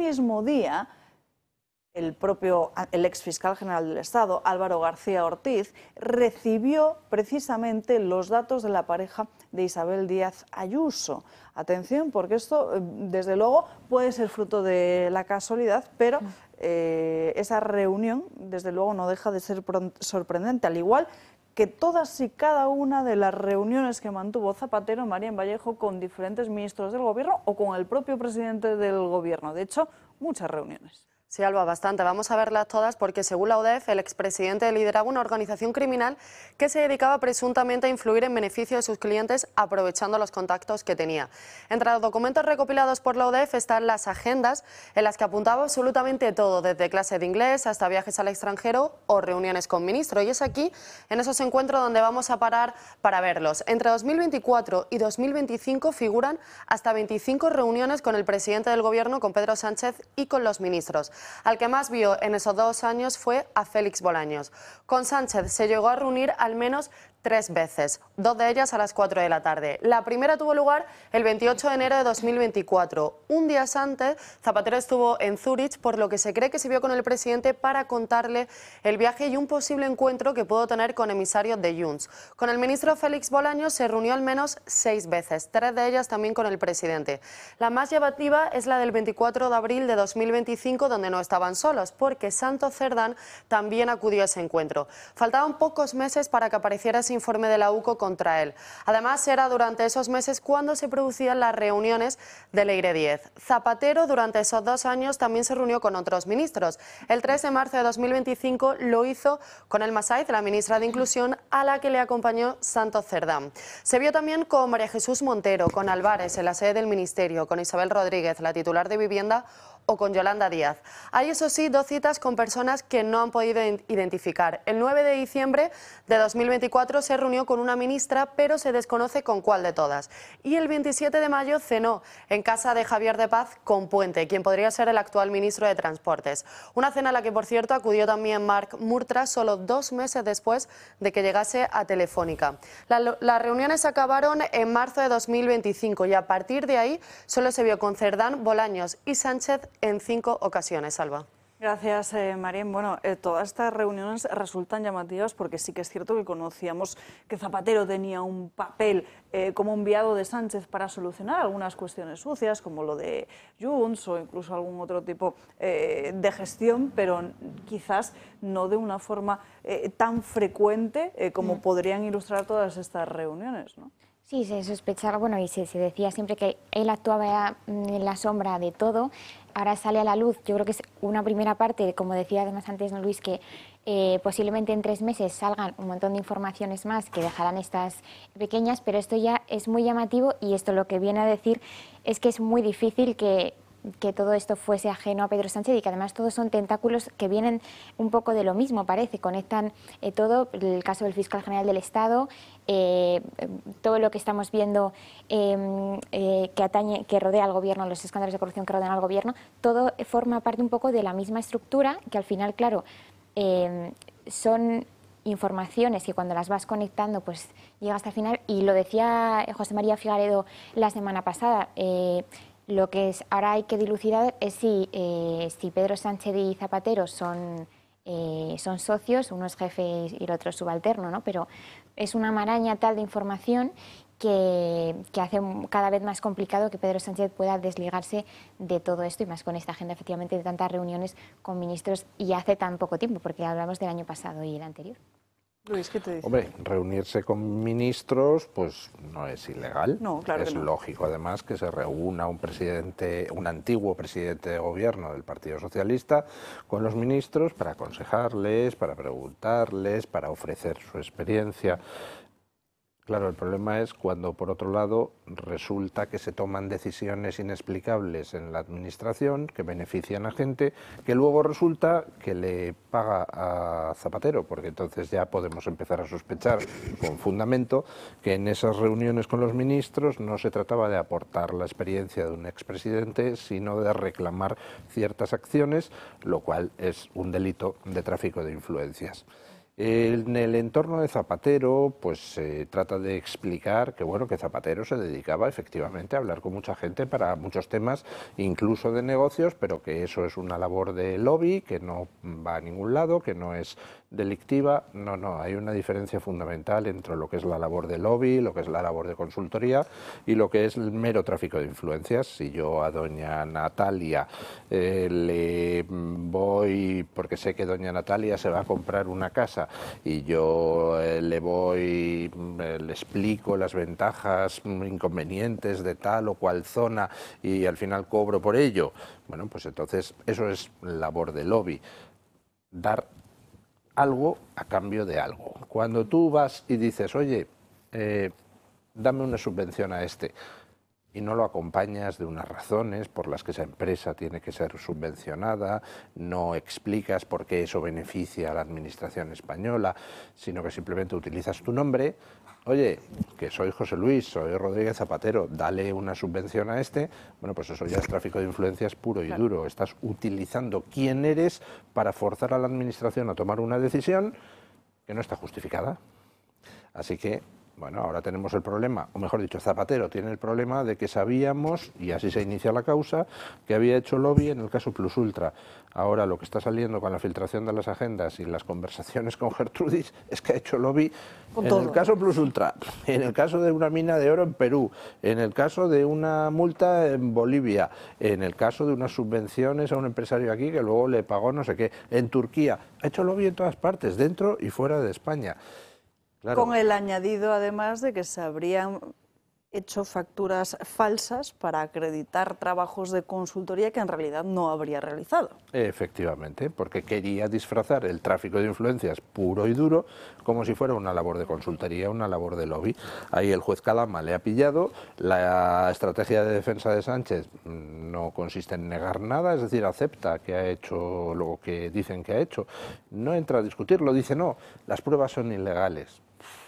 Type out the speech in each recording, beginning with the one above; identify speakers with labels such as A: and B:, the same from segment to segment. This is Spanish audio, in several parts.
A: mismo día, el ex fiscal general del Estado, Álvaro García Ortiz, recibió precisamente los datos de la pareja de Isabel Díaz Ayuso. Atención, porque esto, desde luego, puede ser fruto de la casualidad, pero esa reunión, desde luego, no deja de ser sorprendente, al igual que todas y cada una de las reuniones que mantuvo Zapatero, Marién Vallejo, con diferentes ministros del Gobierno o con el propio presidente del Gobierno. De hecho, muchas reuniones.
B: Sí, Alba, bastante. Vamos a verlas todas porque, según la UDEF, el expresidente lideraba una organización criminal que se dedicaba presuntamente a influir en beneficio de sus clientes aprovechando los contactos que tenía. Entre los documentos recopilados por la UDEF están las agendas en las que apuntaba absolutamente todo, desde clase de inglés hasta viajes al extranjero o reuniones con ministros. Y es aquí, en esos encuentros, donde vamos a parar para verlos. Entre 2024 y 2025 figuran hasta 25 reuniones con el presidente del Gobierno, con Pedro Sánchez, y con los ministros. Al que más vio en esos 2 años fue a Félix Bolaños. Con Sánchez se llegó a reunir al menos 3 veces, 2 de ellas a las 4 de la tarde. La primera tuvo lugar el 28 de enero de 2024. Un día antes, Zapatero estuvo en Zúrich, por lo que se cree que se vio con el presidente para contarle el viaje y un posible encuentro que pudo tener con emisarios de Junts. Con el ministro Félix Bolaños se reunió al menos 6 veces, 3 de ellas también con el presidente. La más llamativa es la del 24 de abril de 2025, donde no estaban solos, porque Santos Cerdán también acudió a ese encuentro. Faltaban pocos meses para que apareciera ese informe de la UCO contra él. Además, era durante esos meses cuando se producían las reuniones del Leire 10. Zapatero, durante esos 2 años, también se reunió con otros ministros. El 3 de marzo de 2025 lo hizo con Elma Saiz, la ministra de Inclusión, a la que le acompañó Santos Cerdán. Se vio también con María Jesús Montero, con Álvarez en la sede del Ministerio, con Isabel Rodríguez, la titular de Vivienda, o con Yolanda Díaz. Hay, eso sí, 2 citas con personas que no han podido identificar. El 9 de diciembre de 2024 se reunió con una ministra, pero se desconoce con cuál de todas. Y el 27 de mayo cenó en casa de Javier de Paz con Puente, quien podría ser el actual ministro de Transportes. Una cena a la que, por cierto, acudió también Marc Murtra solo 2 meses después de que llegase a Telefónica. Las reuniones acabaron en marzo de 2025 y a partir de ahí solo se vio con Cerdán, Bolaños y Sánchez en 5 ocasiones, Alba.
A: Gracias, Marién. Bueno, todas estas reuniones resultan llamativas porque sí que es cierto que conocíamos que Zapatero tenía un papel como enviado de Sánchez para solucionar algunas cuestiones sucias, como lo de Junts o incluso algún otro tipo de gestión, pero quizás no de una forma tan frecuente como podrían ilustrar todas estas reuniones, ¿no?
C: Sí, se sospechaba, bueno, y se decía siempre que él actuaba en la sombra de todo. Ahora sale a la luz, yo creo que es una primera parte, como decía además antes, ¿no, Luis?, que posiblemente en 3 meses salgan un montón de informaciones más que dejarán estas pequeñas, pero esto ya es muy llamativo y esto lo que viene a decir es que es muy difícil que todo esto fuese ajeno a Pedro Sánchez y que además todos son tentáculos que vienen un poco de lo mismo, parece, conectan todo, el caso del fiscal general del Estado, todo lo que estamos viendo que rodea al gobierno, los escándalos de corrupción que rodean al gobierno, todo forma parte un poco de la misma estructura que al final, claro, son informaciones que cuando las vas conectando pues llega hasta el final, y lo decía José María Figaredo la semana pasada. Lo que ahora hay que dilucidar es si Pedro Sánchez y Zapatero son socios, uno es jefe y el otro es subalterno, ¿no? Pero es una maraña tal de información que hace cada vez más complicado que Pedro Sánchez pueda desligarse de todo esto, y más con esta agenda efectivamente de tantas reuniones con ministros y hace tan poco tiempo, porque hablamos del año pasado y el anterior.
A: Luis, ¿qué te dice?
D: Hombre, reunirse con ministros pues no es ilegal.
A: No, claro
D: es
A: que no.
D: lógico además que se reúna un antiguo presidente de gobierno del Partido Socialista con los ministros para aconsejarles, para preguntarles, para ofrecer su experiencia. Claro, el problema es cuando, por otro lado, resulta que se toman decisiones inexplicables en la administración que benefician a gente que luego resulta que le paga a Zapatero, porque entonces ya podemos empezar a sospechar con fundamento que en esas reuniones con los ministros no se trataba de aportar la experiencia de un expresidente, sino de reclamar ciertas acciones, lo cual es un delito de tráfico de influencias. En el entorno de Zapatero, pues se trata de explicar que bueno, que Zapatero se dedicaba efectivamente a hablar con mucha gente para muchos temas, incluso de negocios, pero que eso es una labor de lobby, que no va a ningún lado, que no es delictiva. No, no, hay una diferencia fundamental entre lo que es la labor de lobby, lo que es la labor de consultoría y lo que es el mero tráfico de influencias. Si yo a doña Natalia le voy, porque sé que doña Natalia se va a comprar una casa, y yo le explico las ventajas, inconvenientes de tal o cual zona y al final cobro por ello, bueno, pues entonces eso es labor de lobby, dar algo a cambio de algo. Cuando tú vas y dices, oye, dame una subvención a este, y no lo acompañas de unas razones por las que esa empresa tiene que ser subvencionada, no explicas por qué eso beneficia a la administración española, sino que simplemente utilizas tu nombre, oye, que soy José Luis, soy Rodríguez Zapatero, dale una subvención a este, bueno, pues eso ya es tráfico de influencias puro y duro. Estás utilizando quién eres para forzar a la administración a tomar una decisión que no está justificada. Así que, bueno, ahora tenemos el problema, o mejor dicho, Zapatero tiene el problema de que sabíamos, y así se inicia la causa, que había hecho lobby en el caso Plus Ultra. Ahora lo que está saliendo con la filtración de las agendas y las conversaciones con Gertrudis es que ha hecho lobby en el caso Plus Ultra, en el caso de una mina de oro en Perú, en el caso de una multa en Bolivia, en el caso de unas subvenciones a un empresario aquí que luego le pagó no sé qué, en Turquía. Ha hecho lobby en todas partes, dentro y fuera de España. Claro.
A: Con el añadido, además, de que se habrían hecho facturas falsas para acreditar trabajos de consultoría que en realidad no habría realizado.
D: Efectivamente, porque quería disfrazar el tráfico de influencias puro y duro como si fuera una labor de consultoría, una labor de lobby. Ahí el juez Calama le ha pillado. La estrategia de defensa de Sánchez no consiste en negar nada, es decir, acepta que ha hecho lo que dicen que ha hecho. No entra a discutirlo, dice no, las pruebas son ilegales.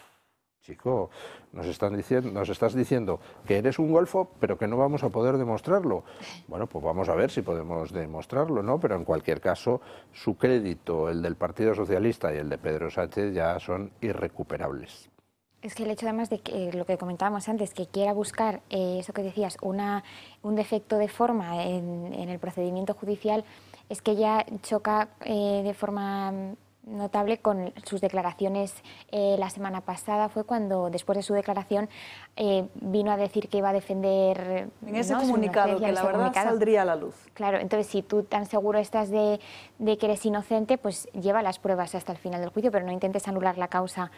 D: Chico, nos estás diciendo que eres un golfo, pero que no vamos a poder demostrarlo. Bueno, pues vamos a ver si podemos demostrarlo, ¿no? Pero en cualquier caso, su crédito, el del Partido Socialista y el de Pedro Sánchez, ya son irrecuperables.
C: Es que el hecho además de que lo que comentábamos antes, que quiera buscar, eso que decías, un defecto de forma en el procedimiento judicial, es que ya choca de forma notable con sus declaraciones la semana pasada. Fue cuando, después de su declaración, vino a decir que iba a defender...
A: En ese comunicado, que la verdad saldría a la luz.
C: Claro, entonces si tú tan seguro estás de que eres inocente, pues lleva las pruebas hasta el final del juicio, pero no intentes anular la causa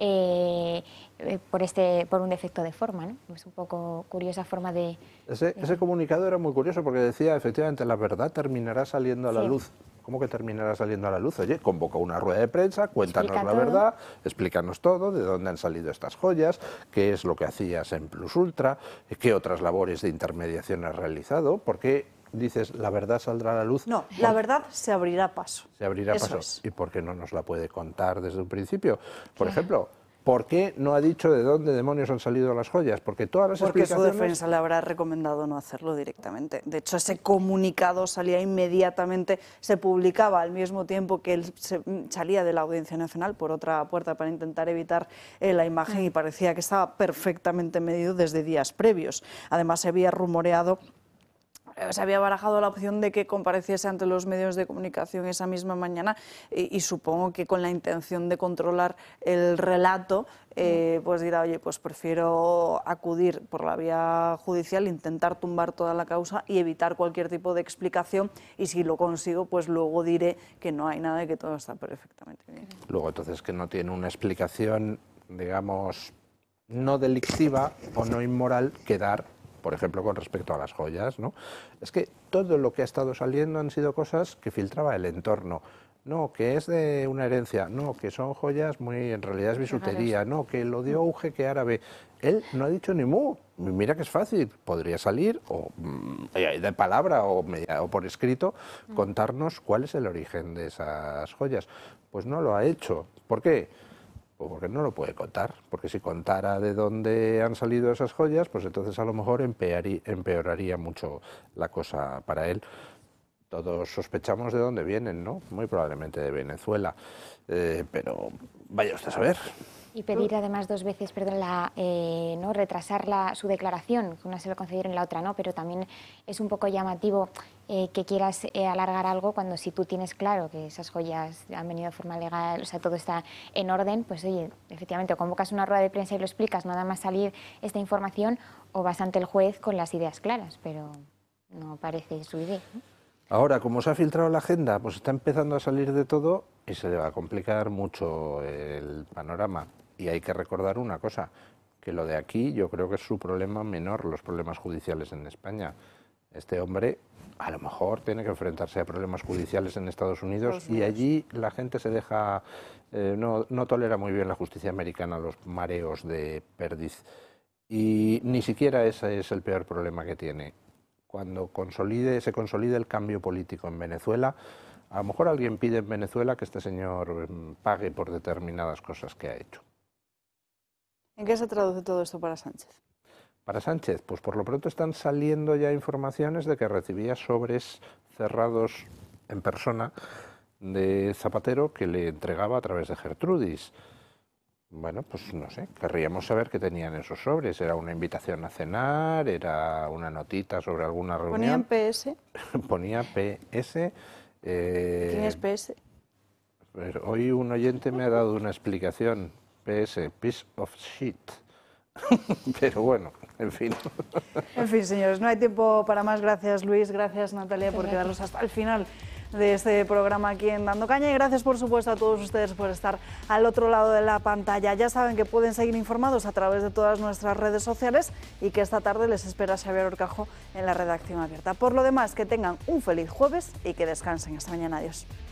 C: por un defecto de forma, ¿no? Es un poco curiosa forma de...
D: Ese comunicado era muy curioso porque decía, efectivamente, la verdad terminará saliendo a la luz. ¿Cómo que terminará saliendo a la luz? Oye, convoca una rueda de prensa, cuéntanos la verdad, explícanos todo, de dónde han salido estas joyas, qué es lo que hacías en Plus Ultra, qué otras labores de intermediación has realizado, ¿por qué dices la verdad saldrá a la luz?
A: No, la verdad se abrirá paso.
D: Se abrirá paso. ¿Y por qué no nos la puede contar desde un principio? Por ejemplo, ¿por qué no ha dicho de dónde demonios han salido las joyas? Porque todas las explicaciones...
A: Porque su defensa le habrá recomendado no hacerlo directamente. De hecho, ese comunicado salía inmediatamente, se publicaba al mismo tiempo que él salía de la Audiencia Nacional por otra puerta para intentar evitar la imagen, y parecía que estaba perfectamente medido desde días previos. Además, se había rumoreado... Se había barajado la opción de que compareciese ante los medios de comunicación esa misma mañana y supongo que con la intención de controlar el relato, pues dirá, oye, pues prefiero acudir por la vía judicial, intentar tumbar toda la causa y evitar cualquier tipo de explicación, y si lo consigo, pues luego diré que no hay nada y que todo está perfectamente bien.
D: Luego, entonces, que no tiene una explicación, digamos, no delictiva o no inmoral que dar, por ejemplo, con respecto a las joyas, ¿no? Es que todo lo que ha estado saliendo han sido cosas que filtraba el entorno. No, que es de una herencia, no, que son joyas muy, en realidad es bisutería, no, que lo dio un jeque árabe. Él no ha dicho ni mu. Mira que es fácil, podría salir o de palabra o por escrito contarnos cuál es el origen de esas joyas. Pues no lo ha hecho. ¿Por qué? Porque no lo puede contar, porque si contara de dónde han salido esas joyas, pues entonces a lo mejor empeoraría mucho la cosa para él. Todos sospechamos de dónde vienen, ¿no? Muy probablemente de Venezuela, pero vaya usted a saber.
C: Y pedir además 2 veces, perdón, ¿no? retrasar su declaración, que una se lo concedieron y la otra no, pero también es un poco llamativo que quieras alargar algo cuando si tú tienes claro que esas joyas han venido de forma legal, o sea, todo está en orden, pues oye, efectivamente, o convocas una rueda de prensa y lo explicas, nada más salir esta información, o vas ante el juez con las ideas claras, pero no parece su idea, ¿no?
D: Ahora, como se ha filtrado la agenda, pues está empezando a salir de todo y se le va a complicar mucho el panorama. Y hay que recordar una cosa, que lo de aquí yo creo que es su problema menor, los problemas judiciales en España. Este hombre a lo mejor tiene que enfrentarse a problemas judiciales en Estados Unidos y allí la gente se deja, no tolera muy bien la justicia americana, los mareos de perdiz. Y ni siquiera ese es el peor problema que tiene. Cuando se consolide el cambio político en Venezuela, a lo mejor alguien pide en Venezuela que este señor pague por determinadas cosas que ha hecho.
A: ¿En qué se traduce todo esto para Sánchez?
D: Para Sánchez, pues por lo pronto están saliendo ya informaciones de que recibía sobres cerrados en persona de Zapatero que le entregaba a través de Gertrudis. Bueno, pues no sé, querríamos saber qué tenían esos sobres. ¿Era una invitación a cenar? ¿Era una notita sobre alguna reunión?
A: ¿Ponían PS?
D: Ponía PS.
A: ¿Quién es PS?
D: Pues hoy un oyente me ha dado una explicación. PS, piece of shit. Pero bueno, en fin.
A: En fin, señores, no hay tiempo para más. Gracias, Luis. Gracias, Natalia, por quedarnos hasta el final de este programa aquí en Dando Caña, y gracias por supuesto a todos ustedes por estar al otro lado de la pantalla. Ya saben que pueden seguir informados a través de todas nuestras redes sociales y que esta tarde les espera Xavier Orcajo en la redacción abierta. Por lo demás, que tengan un feliz jueves y que descansen. Hasta mañana. Adiós.